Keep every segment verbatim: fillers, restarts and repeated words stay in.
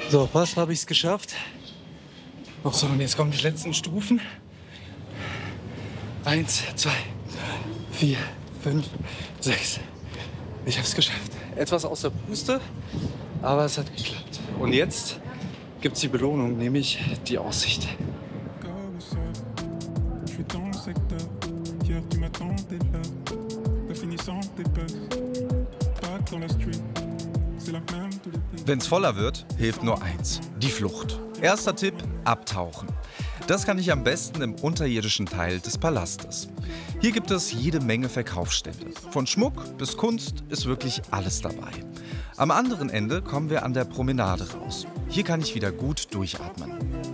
So, fast habe ich es geschafft. Ach so, und jetzt kommen die letzten Stufen. Eins, zwei, drei, vier, fünf, sechs. Ich habe es geschafft. Etwas aus der Puste, aber es hat geklappt. Und jetzt gibt es die Belohnung, nämlich die Aussicht. Wenn's voller wird, hilft nur eins: die Flucht. Erster Tipp: abtauchen. Das kann ich am besten im unterirdischen Teil des Palastes. Hier gibt es jede Menge Verkaufsstände. Von Schmuck bis Kunst ist wirklich alles dabei. Am anderen Ende kommen wir an der Promenade raus. Hier kann ich wieder gut durchatmen.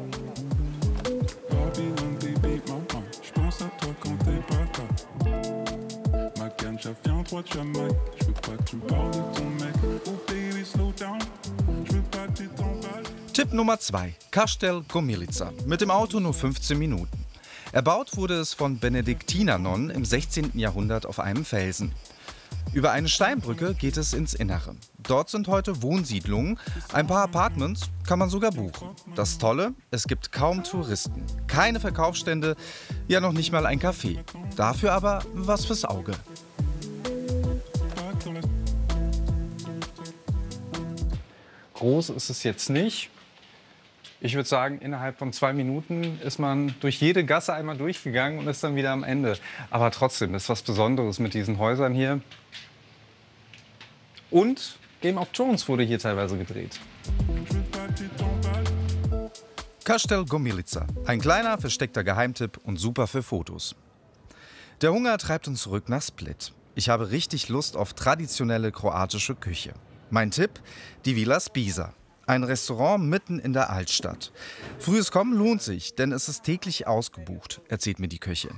Tipp Nummer zwei: Kastel Gomilica. Mit dem Auto nur fünfzehn Minuten. Erbaut wurde es von Benediktinernonnen im sechzehnten Jahrhundert auf einem Felsen. Über eine Steinbrücke geht es ins Innere. Dort sind heute Wohnsiedlungen. Ein paar Apartments kann man sogar buchen. Das Tolle: es gibt kaum Touristen. Keine Verkaufsstände, ja noch nicht mal ein Café. Dafür aber was fürs Auge. Groß ist es jetzt nicht. Ich würde sagen, innerhalb von zwei Minuten ist man durch jede Gasse einmal durchgegangen und ist dann wieder am Ende. Aber trotzdem, das ist was Besonderes mit diesen Häusern hier. Und Game of Thrones wurde hier teilweise gedreht. Kastel Gomilica. Ein kleiner, versteckter Geheimtipp und super für Fotos. Der Hunger treibt uns zurück nach Split. Ich habe richtig Lust auf traditionelle kroatische Küche. Mein Tipp: die Villa Spisa. Ein Restaurant mitten in der Altstadt. Frühes Kommen lohnt sich, denn es ist täglich ausgebucht, erzählt mir die Köchin.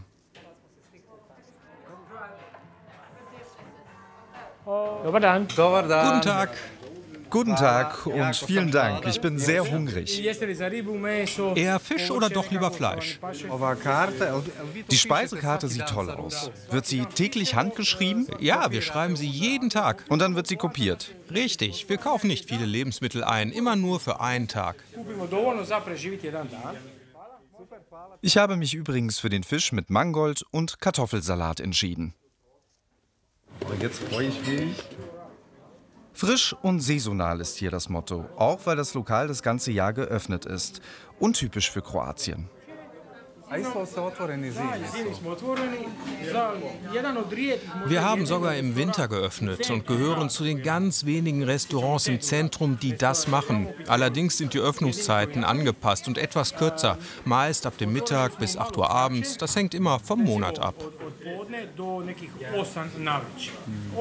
Guten Tag. Guten Tag und vielen Dank. Ich bin sehr hungrig. Eher Fisch oder doch lieber Fleisch? Die Speisekarte sieht toll aus. Wird sie täglich handgeschrieben? Ja, wir schreiben sie jeden Tag. Und dann wird sie kopiert. Richtig, wir kaufen nicht viele Lebensmittel ein, immer nur für einen Tag. Ich habe mich übrigens für den Fisch mit Mangold und Kartoffelsalat entschieden. Jetzt freue ich mich. Frisch und saisonal ist hier das Motto, auch weil das Lokal das ganze Jahr geöffnet ist. Untypisch für Kroatien. Wir haben sogar im Winter geöffnet und gehören zu den ganz wenigen Restaurants im Zentrum, die das machen. Allerdings sind die Öffnungszeiten angepasst und etwas kürzer, meist ab dem Mittag bis acht Uhr abends. Das hängt immer vom Monat ab.